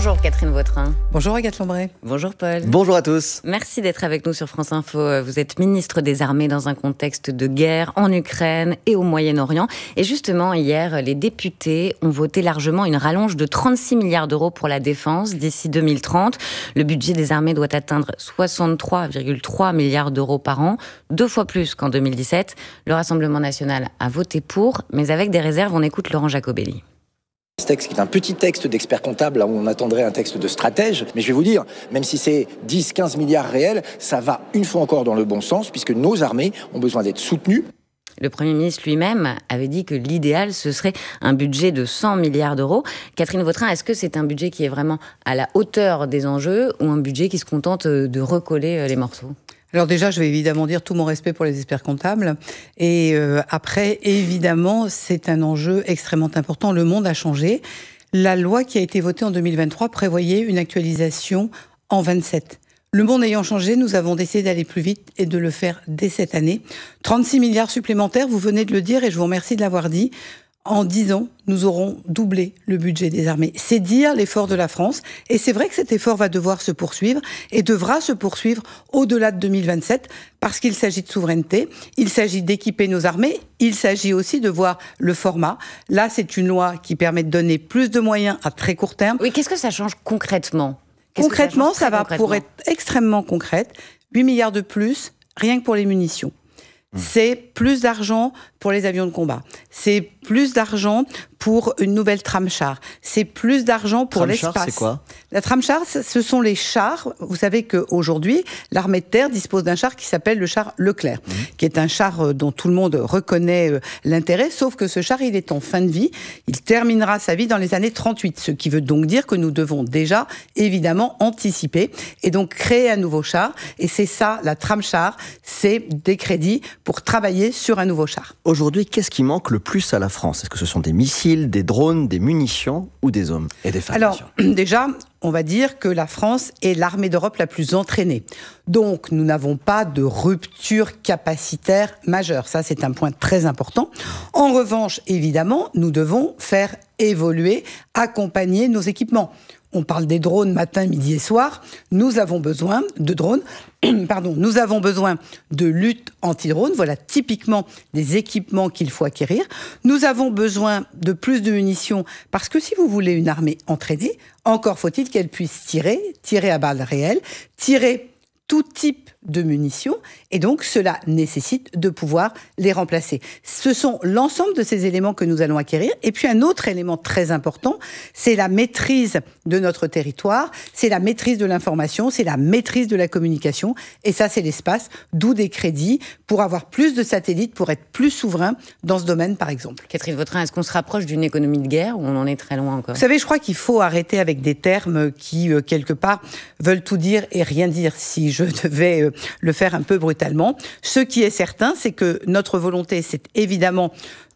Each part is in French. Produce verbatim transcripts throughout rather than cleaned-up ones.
Bonjour Catherine Vautrin. Bonjour Agathe Lambray. Bonjour Paul. Bonjour à tous. Merci d'être avec nous sur France Info. Vous êtes ministre des Armées dans un contexte de guerre en Ukraine et au Moyen-Orient. Et justement, hier, les députés ont voté largement une rallonge de trente-six milliards d'euros pour la défense d'ici deux mille trente. Le budget des armées doit atteindre soixante-trois virgule trois milliards d'euros par an, deux fois plus qu'en deux mille dix-sept. Le Rassemblement national a voté pour, mais avec des réserves. On écoute Laurent Jacobelli. Ce texte qui est un petit texte d'expert comptable, là où on attendrait un texte de stratège. Mais je vais vous dire, même si c'est dix à quinze milliards réels, ça va une fois encore dans le bon sens, puisque nos armées ont besoin d'être soutenues. Le Premier ministre lui-même avait dit que l'idéal, ce serait un budget de cent milliards d'euros. Catherine Vautrin, est-ce que c'est un budget qui est vraiment à la hauteur des enjeux ou un budget qui se contente de recoller les morceaux ? Alors déjà, je vais évidemment dire tout mon respect pour les experts comptables. Et euh, après, évidemment, c'est un enjeu extrêmement important. Le monde a changé. La loi qui a été votée en deux mille vingt-trois prévoyait une actualisation en vingt-sept. Le monde ayant changé, nous avons décidé d'aller plus vite et de le faire dès cette année. trente-six milliards supplémentaires, vous venez de le dire et je vous remercie de l'avoir dit. En dix ans, nous aurons doublé le budget des armées. C'est dire l'effort de la France. Et c'est vrai que cet effort va devoir se poursuivre et devra se poursuivre au-delà de deux mille vingt-sept parce qu'il s'agit de souveraineté, il s'agit d'équiper nos armées, il s'agit aussi de voir le format. Là, c'est une loi qui permet de donner plus de moyens à très court terme. Oui, qu'est-ce que ça change concrètement ? Concrètement, ça, ça va concrètement pour être extrêmement concrète. huit milliards de plus, rien que pour les munitions. C'est plus d'argent pour les avions de combat. C'est plus d'argent pour une nouvelle tram-char. C'est plus d'argent pour l'espace. Tram-char, c'est quoi ? La tram-char, ce sont les chars. Vous savez qu'aujourd'hui, l'armée de terre dispose d'un char qui s'appelle le char Leclerc, mmh. qui est un char dont tout le monde reconnaît l'intérêt, sauf que ce char, il est en fin de vie. Il terminera sa vie dans les années trente-huit, ce qui veut donc dire que nous devons déjà, évidemment, anticiper et donc créer un nouveau char. Et c'est ça, la tram-char, c'est des crédits pour travailler sur un nouveau char. Aujourd'hui, qu'est-ce qui manque le plus à la France ? Est-ce que ce sont des missiles, des drones, des munitions ou des hommes et des femmes ? Alors, déjà, on va dire que la France est l'armée d'Europe la plus entraînée. Donc, nous n'avons pas de rupture capacitaire majeure. Ça, c'est un point très important. En revanche, évidemment, nous devons faire évoluer, accompagner nos équipements. On parle des drones matin, midi et soir. Nous avons besoin de drones. Pardon, nous avons besoin de lutte anti-drone. Voilà typiquement des équipements qu'il faut acquérir. Nous avons besoin de plus de munitions parce que si vous voulez une armée entraînée, encore faut-il qu'elle puisse tirer, tirer à balles réelles, tirer tout type de munitions, et donc cela nécessite de pouvoir les remplacer. Ce sont l'ensemble de ces éléments que nous allons acquérir. Et puis un autre élément très important, c'est la maîtrise de notre territoire, c'est la maîtrise de l'information, c'est la maîtrise de la communication, et ça c'est l'espace, d'où des crédits pour avoir plus de satellites, pour être plus souverain dans ce domaine par exemple. Catherine Vautrin, est-ce qu'on se rapproche d'une économie de guerre ou on en est très loin encore ? Vous savez, je crois qu'il faut arrêter avec des termes qui, euh, quelque part, veulent tout dire et rien dire, si je devais euh, le faire un peu brutalement. Ce qui est certain, c'est que notre volonté, c'est évidemment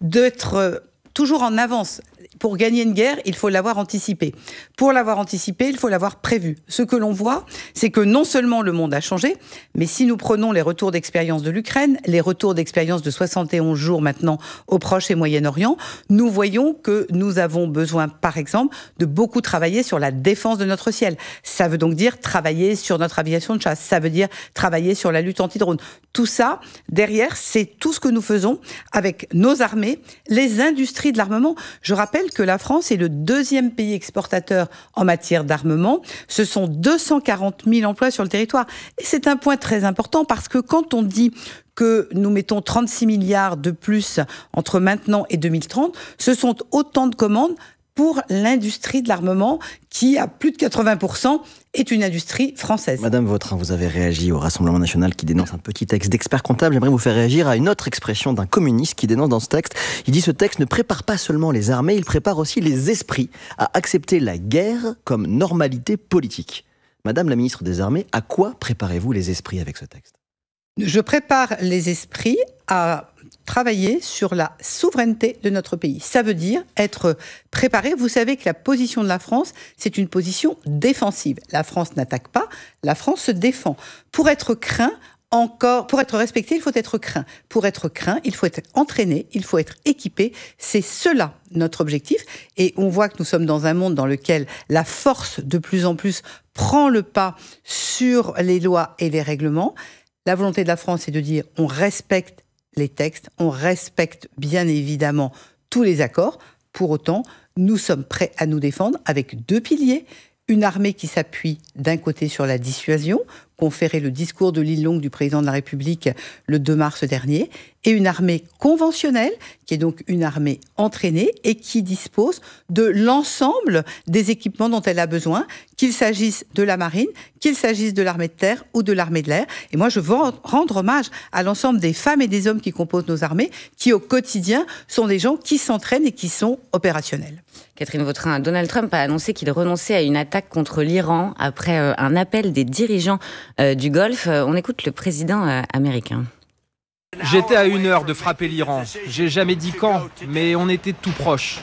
d'être toujours en avance. Pour gagner une guerre, il faut l'avoir anticipée. Pour l'avoir anticipée, il faut l'avoir prévue. Ce que l'on voit, c'est que non seulement le monde a changé, mais si nous prenons les retours d'expérience de l'Ukraine, les retours d'expérience de soixante et onze jours maintenant au Proche et Moyen-Orient, nous voyons que nous avons besoin, par exemple, de beaucoup travailler sur la défense de notre ciel. Ça veut donc dire travailler sur notre aviation de chasse. Ça veut dire travailler sur la lutte anti-drone. Tout ça, derrière, c'est tout ce que nous faisons avec nos armées, les industries de l'armement. Je rappelle que la France est le deuxième pays exportateur en matière d'armement. Ce sont deux cent quarante mille emplois sur le territoire. Et c'est un point très important parce que quand on dit que nous mettons trente-six milliards de plus entre maintenant et deux mille trente, ce sont autant de commandes pour l'industrie de l'armement qui, à plus de quatre-vingts pour cent, est une industrie française. Madame Vautrin, vous avez réagi au Rassemblement national qui dénonce un petit texte d'expert comptable. J'aimerais vous faire réagir à une autre expression d'un communiste qui dénonce dans ce texte. Il dit « Ce texte ne prépare pas seulement les armées, il prépare aussi les esprits à accepter la guerre comme normalité politique ». Madame la ministre des Armées, à quoi préparez-vous les esprits avec ce texte ? Je prépare les esprits à travailler sur la souveraineté de notre pays. Ça veut dire être préparé. Vous savez que la position de la France, c'est une position défensive. La France n'attaque pas, la France se défend. Pour être craint, encore, pour être respecté, il faut être craint. Pour être craint, il faut être entraîné, il faut être équipé. C'est cela notre objectif. Et on voit que nous sommes dans un monde dans lequel la force, de plus en plus, prend le pas sur les lois et les règlements. La volonté de la France, c'est de dire on respecte les textes, on respecte bien évidemment tous les accords. Pour autant, nous sommes prêts à nous défendre avec deux piliers. Une armée qui s'appuie d'un côté sur la dissuasion, conféré le discours de l'île longue du président de la République le deux mars dernier, et une armée conventionnelle, qui est donc une armée entraînée et qui dispose de l'ensemble des équipements dont elle a besoin, qu'il s'agisse de la marine, qu'il s'agisse de l'armée de terre ou de l'armée de l'air. Et moi, je veux rendre hommage à l'ensemble des femmes et des hommes qui composent nos armées, qui au quotidien sont des gens qui s'entraînent et qui sont opérationnels. Catherine Vautrin, Donald Trump a annoncé qu'il renonçait à une attaque contre l'Iran après euh, un appel des dirigeants euh, du Golfe. Euh, on écoute le président euh, américain. J'étais à une heure de frapper l'Iran. J'ai jamais dit quand, mais on était tout proche.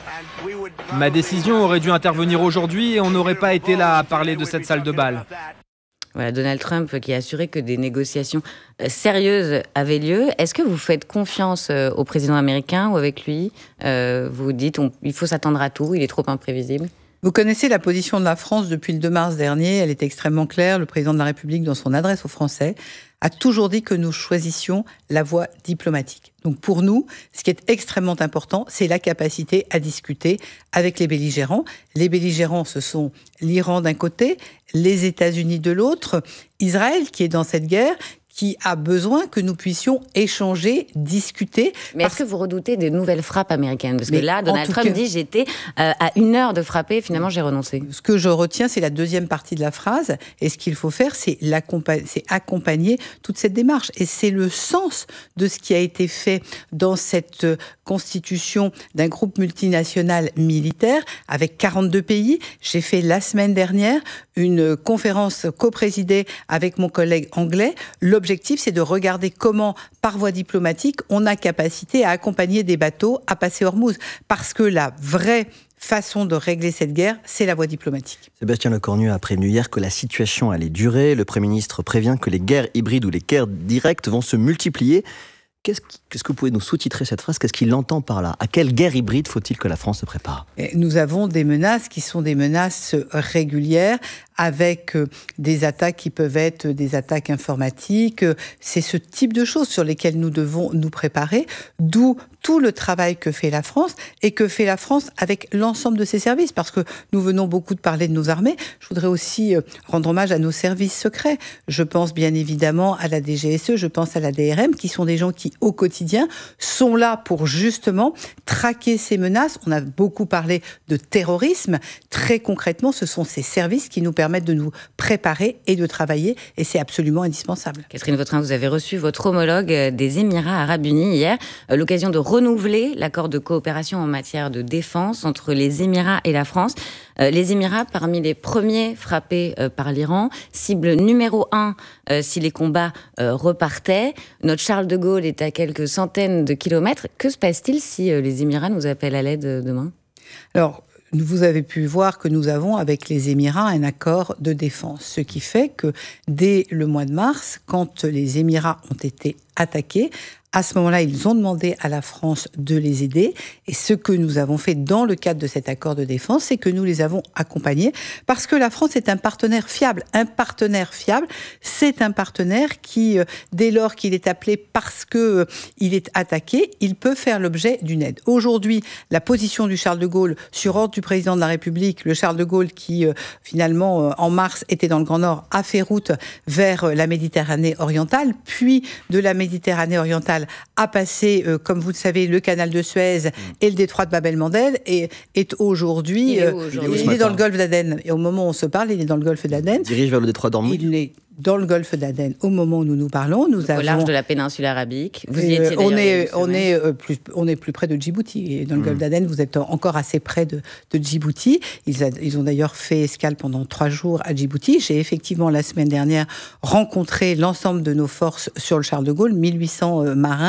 Ma décision aurait dû intervenir aujourd'hui et on n'aurait pas été là à parler de cette salle de bal. Voilà, Donald Trump qui a assuré que des négociations sérieuses avaient lieu. Est-ce que vous faites confiance au président américain ou avec lui euh, Vous dites on, il faut s'attendre à tout, il est trop imprévisible. Vous connaissez la position de la France depuis le deux mars dernier. Elle est extrêmement claire. Le président de la République, dans son adresse aux Français, a toujours dit que nous choisissions la voie diplomatique. Donc pour nous, ce qui est extrêmement important, c'est la capacité à discuter avec les belligérants. Les belligérants, ce sont l'Iran d'un côté, les États-Unis de l'autre, Israël qui est dans cette guerre, qui a besoin que nous puissions échanger, discuter. Mais est-ce que vous redoutez des nouvelles frappes américaines ? Parce que Mais là, Donald Trump cas... dit « j'étais euh, à une heure de frapper, finalement j'ai renoncé ». Ce que je retiens, c'est la deuxième partie de la phrase. Et ce qu'il faut faire, c'est, c'est accompagner toute cette démarche. Et c'est le sens de ce qui a été fait dans cette constitution d'un groupe multinational militaire avec quarante-deux pays. J'ai fait la semaine dernière une conférence coprésidée avec mon collègue anglais. L'objectif, c'est de regarder comment, par voie diplomatique, on a capacité à accompagner des bateaux à passer Hormuz. Parce que la vraie façon de régler cette guerre, c'est la voie diplomatique. Sébastien Lecornu a prévenu hier que la situation allait durer. Le Premier ministre prévient que les guerres hybrides ou les guerres directes vont se multiplier. Qu'est-ce, qu'est-ce que vous pouvez nous sous-titrer cette phrase ? Qu'est-ce qu'il entend par là ? À quelle guerre hybride faut-il que la France se prépare ? Nous avons des menaces qui sont des menaces régulières, avec des attaques qui peuvent être des attaques informatiques. C'est ce type de choses sur lesquelles nous devons nous préparer, d'où tout le travail que fait la France et que fait la France avec l'ensemble de ses services. Parce que nous venons beaucoup de parler de nos armées. Je voudrais aussi rendre hommage à nos services secrets. Je pense bien évidemment à la D G S E, je pense à la D R M, qui sont des gens qui, au quotidien, sont là pour justement traquer ces menaces. On a beaucoup parlé de terrorisme. Très concrètement, ce sont ces services qui nous permettent de nous préparer et de travailler, et c'est absolument indispensable. Catherine Vautrin, vous avez reçu votre homologue des Émirats Arabes Unis hier, l'occasion de renouveler l'accord de coopération en matière de défense entre les Émirats et la France. Les Émirats, parmi les premiers frappés par l'Iran, cible numéro un si les combats repartaient. Notre Charles de Gaulle est à quelques centaines de kilomètres. Que se passe-t-il si les Émirats nous appellent à l'aide demain ? Alors, vous avez pu voir que nous avons avec les Émirats un accord de défense, ce qui fait que dès le mois de mars, quand les Émirats ont été attaqués, à ce moment-là, ils ont demandé à la France de les aider. Et ce que nous avons fait dans le cadre de cet accord de défense, c'est que nous les avons accompagnés parce que la France est un partenaire fiable. Un partenaire fiable, c'est un partenaire qui, dès lors qu'il est appelé parce que il est attaqué, il peut faire l'objet d'une aide. Aujourd'hui, la position du Charles de Gaulle sur ordre du président de la République, le Charles de Gaulle qui, finalement, en mars, était dans le Grand Nord, a fait route vers la Méditerranée orientale, puis de la Méditerranée orientale a passé, euh, comme vous le savez, le canal de Suez mmh. et le détroit de Bab el-Mandeb, et est aujourd'hui, il est, euh, aujourd'hui il est dans le golfe d'Aden. Et au moment où on se parle, il est dans le golfe d'Aden. Il dirige vers le détroit d'Ormuz. Il est dans le golfe d'Aden au moment où nous nous parlons. Nous au avons, large de la péninsule arabique. Vous y étiez on est, on semaine. est euh, plus, on est plus près de Djibouti. Et dans le mmh. golfe d'Aden, vous êtes encore assez près de, de Djibouti. Ils, a, ils ont d'ailleurs fait escale pendant trois jours à Djibouti. J'ai effectivement la semaine dernière rencontré l'ensemble de nos forces sur le Charles de Gaulle, mille huit cents euh, marins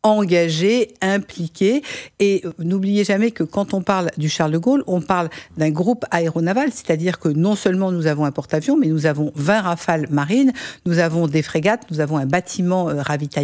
engagés, impliqués. Et n'oubliez jamais que quand on parle du Charles de Gaulle, on parle d'un groupe aéronaval, c'est-à-dire que non seulement nous avons un porte-avions, mais nous avons vingt Rafales marines, nous avons des frégates, nous avons un bâtiment ravitaillé